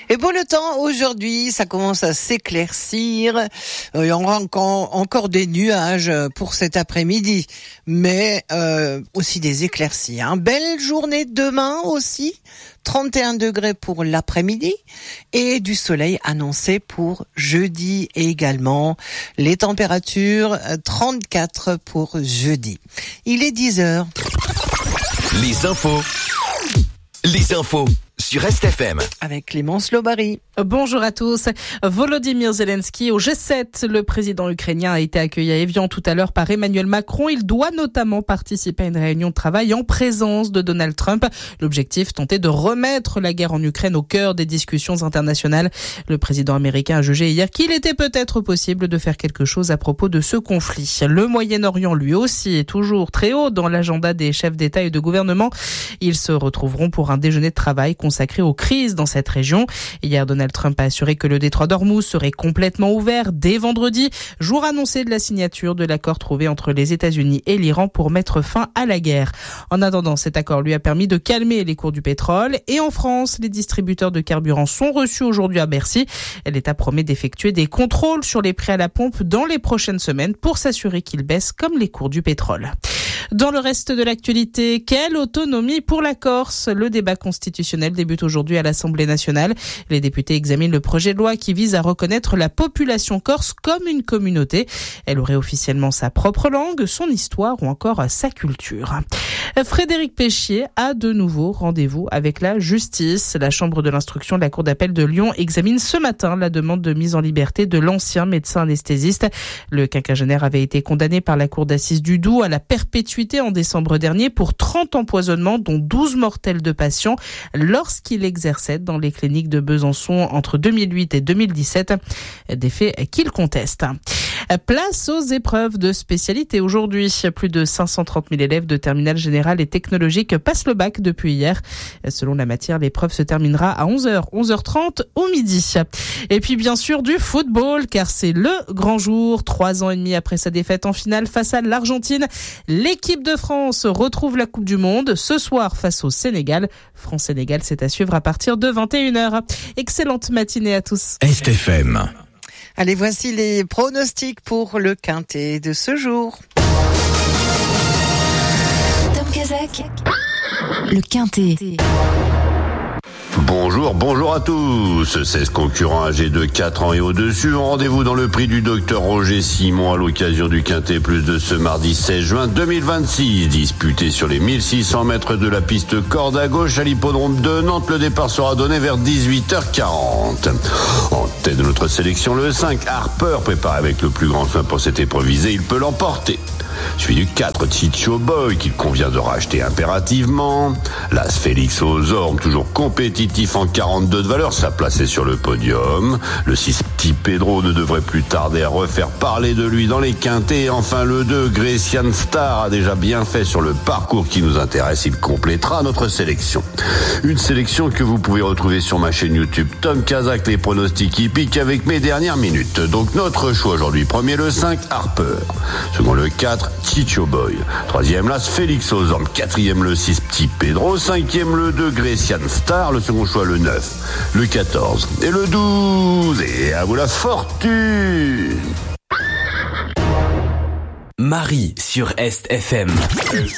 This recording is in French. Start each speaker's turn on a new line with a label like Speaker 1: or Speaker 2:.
Speaker 1: Et bon, le temps aujourd'hui, ça commence à s'éclaircir. Il y aura encore des nuages pour cet après-midi, mais aussi des éclaircies. Belle journée demain aussi, 31 degrés pour l'après-midi et du soleil annoncé pour jeudi également. Les températures 34 pour jeudi. Il est 10h.
Speaker 2: Les infos sur STFM.
Speaker 1: Avec Clémence Lobary.
Speaker 3: Bonjour à tous. Volodymyr Zelensky au G7. Le président ukrainien a été accueilli à Évian tout à l'heure par Emmanuel Macron. Il doit notamment participer à une réunion de travail en présence de Donald Trump. L'objectif, tenter de remettre la guerre en Ukraine au cœur des discussions internationales. Le président américain a jugé hier qu'il était peut-être possible de faire quelque chose à propos de ce conflit. Le Moyen-Orient, lui aussi, est toujours très haut dans l'agenda des chefs d'État et de gouvernement. Ils se retrouveront pour un déjeuner de travail consacré aux crises dans cette région. Hier, Donald Trump a assuré que le détroit d'Ormuz serait complètement ouvert dès vendredi, jour annoncé de la signature de l'accord trouvé entre les États-Unis et l'Iran pour mettre fin à la guerre. En attendant, cet accord lui a permis de calmer les cours du pétrole. Et en France, les distributeurs de carburant sont reçus aujourd'hui à Bercy. L'État promet d'effectuer des contrôles sur les prix à la pompe dans les prochaines semaines pour s'assurer qu'ils baissent comme les cours du pétrole. Dans le reste de l'actualité, quelle autonomie pour la Corse ? Le débat constitutionnel débute aujourd'hui à l'Assemblée nationale. Les députés examinent le projet de loi qui vise à reconnaître la population corse comme une communauté. Elle aurait officiellement sa propre langue, son histoire ou encore sa culture. Frédéric Péchier a de nouveau rendez-vous avec la justice. La chambre de l'instruction de la Cour d'appel de Lyon examine ce matin la demande de mise en liberté de l'ancien médecin anesthésiste. Le quinquagénaire avait été condamné par la Cour d'assises du Doubs à la perpétuité en décembre dernier pour 30 empoisonnements, dont 12 mortels de patients, lorsqu'il exerçait dans les cliniques de Besançon entre 2008 et 2017. Des faits qu'il conteste. Place aux épreuves de spécialité aujourd'hui. Plus de 530 000 élèves de terminale générale et technologique passent le bac depuis hier. Selon la matière, l'épreuve se terminera à 11h, 11h30 au midi. Et puis bien sûr du football, car c'est le grand jour. 3 ans et demi après sa défaite en finale face à l'Argentine, l'équipe de France retrouve la Coupe du Monde ce soir face au Sénégal. France-Sénégal, c'est à suivre à partir de 21h. Excellente matinée à tous.
Speaker 2: STFM.
Speaker 1: Allez, voici les pronostics pour le quintet de ce jour.
Speaker 4: Tom Kazak, le quintet.
Speaker 5: Bonjour à tous. 16 concurrents âgés de 4 ans et au-dessus ont rendez-vous dans le prix du docteur Roger Simon à l'occasion du Quintet Plus de ce mardi 16 juin 2026. Disputé sur les 1600 mètres de la piste corde à gauche à l'hippodrome de Nantes, le départ sera donné vers 18h40. En tête de notre sélection, le 5, Harper, préparé avec le plus grand soin pour cette épreuve visée, il peut l'emporter. Suivi du 4, Chicho Boy, qu'il convient de racheter impérativement. L'As Félix aux Ormes, toujours compétitif en 42 de valeur, sa place est sur le podium. Le 6, Petit Pedro, ne devrait plus tarder à refaire parler de lui dans les quintets. Et enfin le 2, Grecian Star, a déjà bien fait sur le parcours qui nous intéresse. Il complétera notre sélection. Une sélection que vous pouvez retrouver sur ma chaîne YouTube Tom Kazak, les pronostics hippiques avec mes dernières minutes. Donc notre choix aujourd'hui, premier le 5, Harper. Second le 4, Chicho Boy. Troisième, l'As Félix aux Ormes. Quatrième, le 6, Petit Pedro. Cinquième, le 2, Grecian Star. Le second choix, le 9, le 14 et le 12. Et à vous la fortune.
Speaker 2: Marie sur STFM.